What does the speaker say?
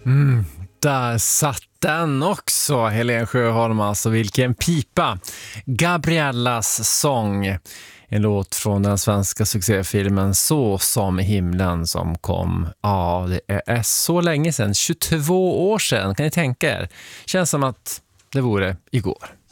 Där satt den också, Helen Sjöholm, alltså vilken pipa. Gabriellas sång, en låt från den svenska succéfilmen Så som i himlen som kom, det är så länge sedan, 22 år sedan, kan ni tänka er. Känns som att det vore igår.